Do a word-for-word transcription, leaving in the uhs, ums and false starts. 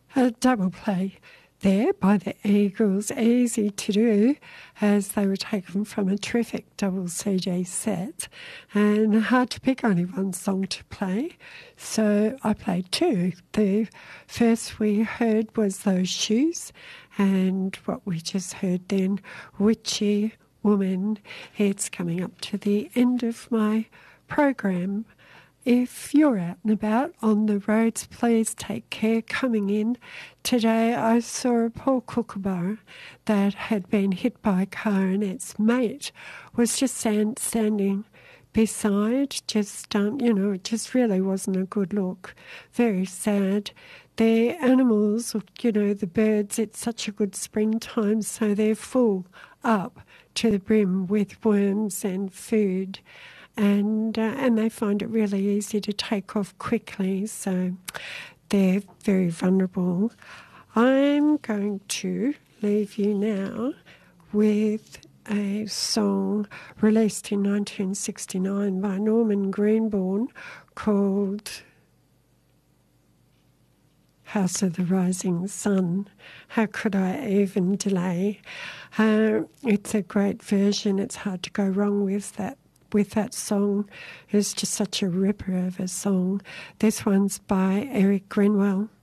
A double play there by the Eagles, easy to do as they were taken from a terrific double C D set, and hard to pick only one song to play, so I played two. The first we heard was Those Shoes, and what we just heard then, Witchy Woman. It's coming up to the end of my program. If you're out and about on the roads, please take care coming in. Today I saw a poor kookaburra that had been hit by a car, and its mate was just stand, standing beside, just, um, you know, it just really wasn't a good look. Very sad. The animals, you know, the birds, it's such a good springtime, so they're full up to the brim with worms and food. And uh, and they find it really easy to take off quickly, so they're very vulnerable. I'm going to leave you now with a song released in nineteen sixty-nine by Norman Greenbaum called House of the Rising Sun. How could I even delay? Uh, it's a great version. It's hard to go wrong with that. With that song. It's just such a ripper of a song. This one's by Eric Grenwell.